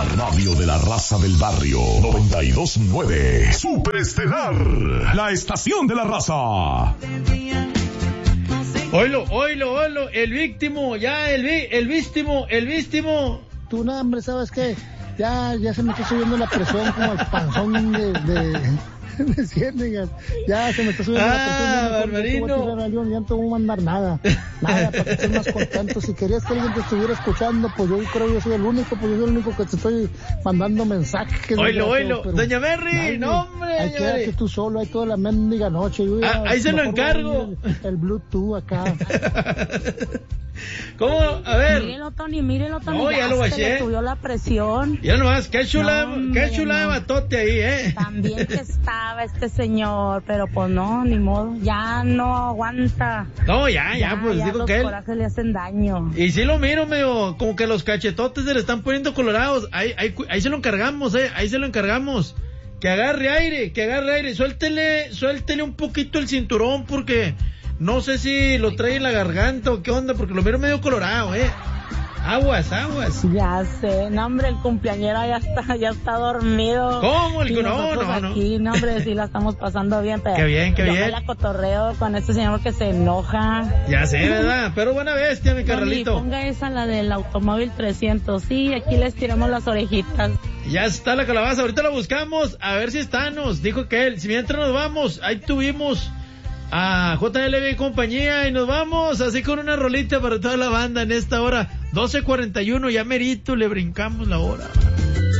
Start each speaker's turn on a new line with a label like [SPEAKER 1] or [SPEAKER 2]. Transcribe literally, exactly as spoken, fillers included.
[SPEAKER 1] La radio de la raza del barrio. noventa y dos punto nueve. Superestelar. La estación de la raza.
[SPEAKER 2] Oilo, oilo, oilo. El víctimo, ya, el vi, el víctimo, el víctimo.
[SPEAKER 3] Tú, no, hombre, ¿sabes qué? Ya, ya se me está subiendo la presión como el panzón de... de... de Ciénegas. Ya se me está subiendo
[SPEAKER 2] ah,
[SPEAKER 3] la presión.
[SPEAKER 2] Ah, Barbarino.
[SPEAKER 3] Ya no te voy a mandar nada. Nada, para que estés más contento. Si querías que alguien te estuviera escuchando, pues yo creo que yo soy el único, pues yo soy el único que te estoy mandando mensajes.
[SPEAKER 2] Oilo, oilo. Doña Merry, no, hombre.
[SPEAKER 3] Ahí quédate tú solo, ahí toda la mendiga noche. Yo
[SPEAKER 2] ah, ahí se lo encargo.
[SPEAKER 3] El, el Bluetooth acá.
[SPEAKER 2] ¿Cómo? A ver.
[SPEAKER 4] Mírenlo, Tony, mírenlo, Tony.
[SPEAKER 2] No, ya, ya lo bajé.
[SPEAKER 4] Se le subió la presión.
[SPEAKER 2] Ya nomás, qué chula, no, qué chula de no. batote ahí, ¿eh?
[SPEAKER 4] También que estaba este señor, pero pues no, ni modo. Ya no aguanta.
[SPEAKER 2] No, ya, ya, ya pues
[SPEAKER 4] ya
[SPEAKER 2] digo
[SPEAKER 4] los
[SPEAKER 2] que él.
[SPEAKER 4] Los corajes le hacen daño.
[SPEAKER 2] Y sí lo miro, medio, como que los cachetotes se le están poniendo colorados. Ahí, ahí, ahí se lo encargamos, ¿eh? Ahí se lo encargamos. Que agarre aire, que agarre aire. Suéltele, suéltele un poquito el cinturón porque... No sé si lo trae en la garganta o qué onda, porque lo miro medio colorado, ¿eh? Aguas, aguas.
[SPEAKER 4] Ya sé, no, hombre, el cumpleañero ya está, ya está dormido.
[SPEAKER 2] ¿Cómo? El
[SPEAKER 4] y
[SPEAKER 2] no, no, no.
[SPEAKER 4] Aquí, no, hombre, sí la estamos pasando bien, pero...
[SPEAKER 2] Qué bien, qué
[SPEAKER 4] yo
[SPEAKER 2] bien.
[SPEAKER 4] me la cotorreo con este señor que se enoja.
[SPEAKER 2] Ya sé, ¿verdad? Pero buena bestia, mi carnalito.
[SPEAKER 4] Ponga esa, la del automóvil trescientos. Sí, aquí les tiramos las orejitas.
[SPEAKER 2] Ya está la calabaza, ahorita la buscamos, a ver si está, nos dijo que él. Si mientras nos vamos, ahí tuvimos... a J L B y compañía y nos vamos así con una rolita para toda la banda en esta hora doce cuarenta y uno, ya merito le brincamos la hora.